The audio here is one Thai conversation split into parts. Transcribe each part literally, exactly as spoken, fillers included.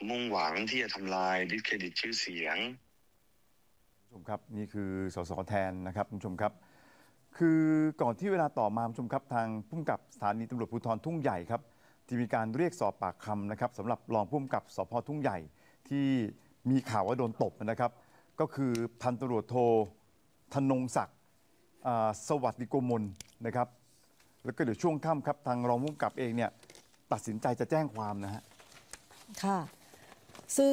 มุ่งหวังที่จะทำลายดิสเครดิตชื่อเสียงคุณผู้ชมครับนี่คือสสแทนนะครับคุณผู้ชมครับคือก่อนที่เวลาต่อมาคุณผู้ชมครับทางผู้กำกับสถานีตำรวจภูธรทุ่งใหญ่ครับที่มีการเรียกสอบปากคำนะครับสำหรับรองผู้กำกับสภทุ่งใหญ่ที่มีข่าวว่าโดนตบนะครับก็คือพันตำรวจโทธนงศักดิ์สวัสดิโกมลนะครับแล้วก็เดี๋ยวช่วงค่ำครับทางรองผู้กำกับเองเนี่ยตัดสินใจจะแจ้งความนะฮะค่ะซึ่ง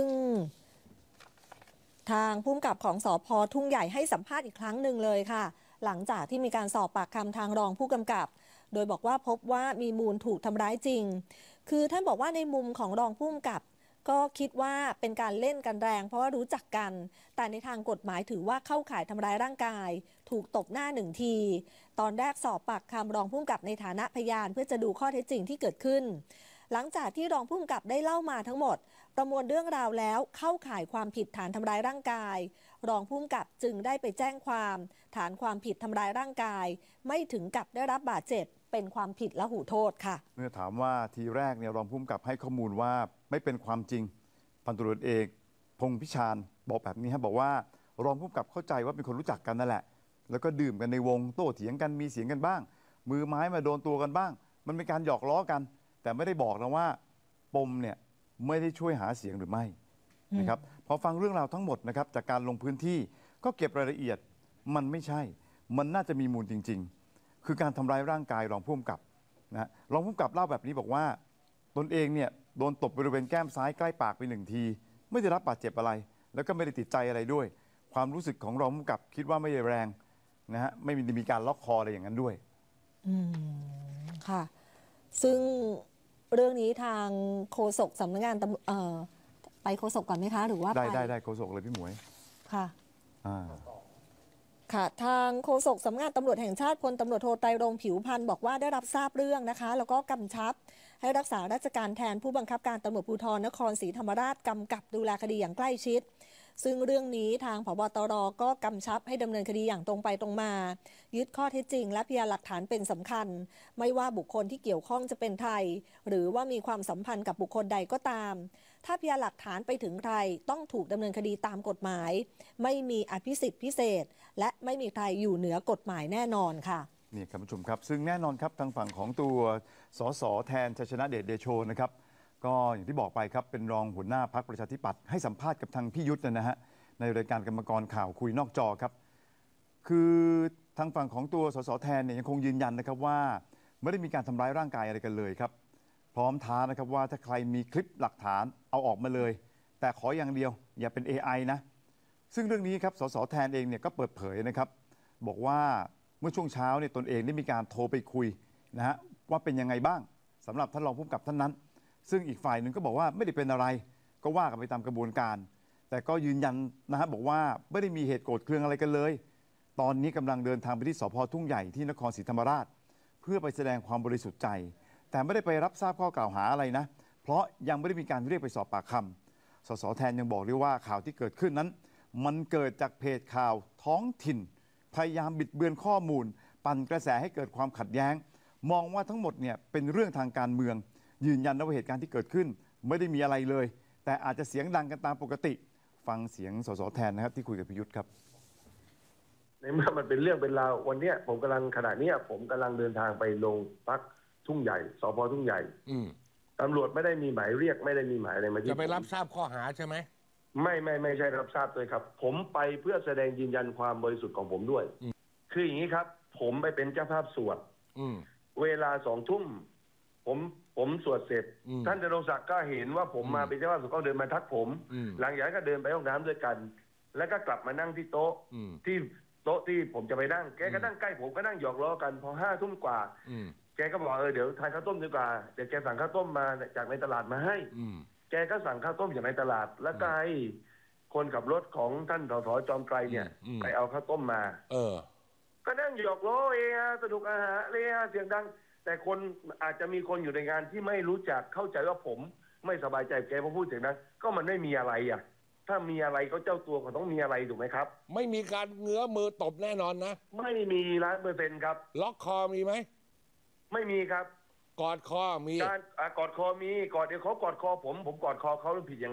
ทางผู้กำกับของสภ.ทุ่งใหญ่ให้สัมภาษณ์อีกครั้งหนึ่งเลยค่ะหลังจากที่มีการสอบปากคำทางรองผู้กำกับโดยบอกว่าพบว่ามีมูลถูกทำร้ายจริงคือท่านบอกว่าในมุมของรองผู้กำกับก็คิดว่าเป็นการเล่นกันแรงเพราะว่ารู้จักกันแต่ในทางกฎหมายถือว่าเข้าข่ายทำร้ายร่างกายถูกตบหน้าหนึ่งทีตอนแรกสอบปากคำรองผู้กำกับในฐานะพยานเพื่อจะดูข้อเท็จจริงที่เกิดขึ้นหลังจากที่รองผู้กำกับได้เล่ามาทั้งหมดประมวลเรื่องราวแล้วเข้าข่ายความผิดฐานทำร้ายร่างกายรองผู้กำกับจึงได้ไปแจ้งความฐานความผิดทำร้ายร่างกายไม่ถึงกับได้รับบาดเจ็บเป็นความผิดละหูโทษค่ะเมื่อถามว่าทีแรกเนี่ยรองผู้กำกับให้ข้อมูลว่าไม่เป็นความจริงพันตำรวจเอกพงษ์พิชาญบอกแบบนี้ครับบอกว่ารองผู้กำกับเข้าใจว่าเป็นคนรู้จักกันนั่นแหละแล้วก็ดื่มกันในวงโต้เถียงกันมีเสียงกันบ้างมือไม้มาโดนตัวกันบ้างมันเป็นการหยอกล้อกันแต่ไม่ได้บอกนะว่าปมเนี่ยไม่ได้ช่วยหาเสียงหรือไม่นะครับพอฟังเรื่องราวทั้งหมดนะครับจากการลงพื้นที่ก็เก็บรายละเอียดมันไม่ใช่มันน่าจะมีมูลจริงๆคือการทำร้ายร่างกายรองผู้กำกับนะรองผู้กำกับเล่าแบบนี้บอกว่าตนเองเนี่ยโดนตบบริเวณแก้มซ้ายใกล้ปากไปหนึ่งทีไม่ได้รับบาดเจ็บอะไรแล้วก็ไม่ได้ติดใจอะไรด้วยความรู้สึกของรองผู้กำกับคิดว่าไม่ได้แรงนะฮะไม่มีมีการล็อกคออะไรอย่างนั้นด้วยอืมค่ะซึ่งเรื่องนี้ทางโฆษกสำนักงานตำรวจเอ่อไปโฆษกก่อนไหมคะหรือว่าได้ได้ได้โฆษกเลยพี่หมวยค่ะอ่าค่ะทางโฆษกสำนักงานตำรวจแห่งชาติพลตำรวจโทไตรรงค์ผิวพรรณบอกว่าได้รับทราบเรื่องนะคะแล้วก็กำชับให้รักษาราชการแทนผู้บังคับการตำรวจภูธรนครศรีธรรมราชกำกับดูแลคดีอย่างใกล้ชิดซึ่งเรื่องนี้ทางผบ.ตร.ก็กำชับให้ดำเนินคดีอย่างตรงไปตรงมายึดข้อเท็จจริงและพยานหลักฐานเป็นสำคัญไม่ว่าบุคคลที่เกี่ยวข้องจะเป็นใครหรือว่ามีความสัมพันธ์กับบุคคลใดก็ตามถ้าพยานหลักฐานไปถึงใครต้องถูกดำเนินคดีตามกฎหมายไม่มีอภิสิทธิ์พิเศษและไม่มีใครอยู่เหนือกฎหมายแน่นอนค่ะนี่ครับผู้ชมครับซึ่งแน่นอนครับทางฝั่งของตัวสสแทนชัยชนะเดชเดโชนะครับก็อย่างที่บอกไปครับเป็นรองหัวหน้าพรรคประชาธิปัตย์ให้สัมภาษณ์กับทางพี่ยุทธนะฮะในรายการกรรมกรข่าวคุยนอกจอครับคือทางฝั่งของตัวสสแทนเนี่ยยังคงยืนยันนะครับว่าไม่ได้มีการทำร้ายร่างกายอะไรกันเลยครับพร้อมท้านะครับว่าถ้าใครมีคลิปหลักฐานเอาออกมาเลยแต่ขออย่างเดียวอย่าเป็น เอ ไอ นะซึ่งเรื่องนี้ครับสสแทนเองเนี่ยก็เปิดเผยนะครับบอกว่าเมื่อช่วงเช้าเนี่ยตนเองได้มีการโทรไปคุยนะฮะว่าเป็นยังไงบ้างสำหรับท่านรองผู้กำกับท่านนั้นซึ่งอีกฝ่ายหนึ่งก็บอกว่าไม่ได้เป็นอะไรก็ว่ากันไปตามกระบวนการแต่ก็ยืนยันนะฮะบอกว่าไม่ได้มีเหตุโกรธเคืองอะไรกันเลยตอนนี้กำลังเดินทางไปที่สภ.ทุ่งใหญ่ที่นครศรีธรรมราชเพื่อไปแสดงความบริสุทธิ์ใจแต่ไม่ได้ไปรับทราบข้อกล่าวหาอะไรนะเพราะยังไม่ได้มีการเรียกไปสอบปากคำสสแทนยังบอกด้วยว่าข่าวที่เกิดขึ้นนั้นมันเกิดจากเพจข่าวท้องถิ่นพยายามบิดเบือนข้อมูลปั่นกระแสให้เกิดความขัดแย้งมองว่าทั้งหมดเนี่ยเป็นเรื่องทางการเมืองยืนยันว่าเหตุการณ์ที่เกิดขึ้นไม่ได้มีอะไรเลยแต่อาจจะเสียงดังกันตามปกติฟังเสียงสสแทนนะครับที่คุยกับพิยุทธครับในเมื่อมันเป็นเรื่องเป็นราววันนี้ผมกำลังขณะนี้ผมกำลังเดินทางไปโรงพักทุ่งใหญ่สพทุ่งใหญ่ตำรวจไม่ได้มีหมายเรียกไม่ได้มีหมายอะไรมาที่จะไปรับทราบข้อหาใช่ไหมไม่ไม่ไม่ใช่รับทราบเลยครับผมไปเพื่อแสดงยืนยันความบริสุทธิ์ของผมด้วยคืออย่างนี้ครับผมไปเป็นเจ้าภาพสวดเวลาสองทุ่มผมผมสวดเสร็จท่านธนงศักดิ์ก็เห็นว่าผมมาเป็นเจ้าภาพสวดก็เดินมาทักผมหลังจากนั้นก็เดินไปห้องน้ำด้วยกันแล้วก็กลับมานั่งที่โต๊ะที่โต๊ะที่ผมจะไปนั่งแกก็นั่งใกล้ผมก็นั่งหยอกล้อกันพอห้าทุ่มกว่าแกก็บอกเออเดี๋ยวทานข้าวต้มดีกว่าเดี๋ยวแกสั่งข้าวต้มมาจากในตลาดมาให้แกก็สั่งข้าวต้มจากในตลาดแล้วก็ให้คนขับรถของท่านสสจอมไกรเนี่ยไปเอาข้าวต้มมาเออก็นั่งหยอกล้อเองสนุกอาหารเลยเสียงดังแต่คนอาจจะมีคนอยู่ในงานที่ไม่รู้จักเข้าใจว่าผมไม่สบายใจแกพอพูดเสียงดังก็มันไม่มีอะไรอ่ะถ้ามีอะไรเขาเจ้าตัวก็ต้องมีอะไรถูกไหมครับไม่มีการเงื้อมือตบแน่นอนนะไม่มีล้านเปอร์เซ็นต์ครับล็อกคอมีไหมไม่มีครับกอดคอมีการกอดคอมีกอดเดี๋ยวเขากอดคอผมผมกอดคอเขาผิดยัง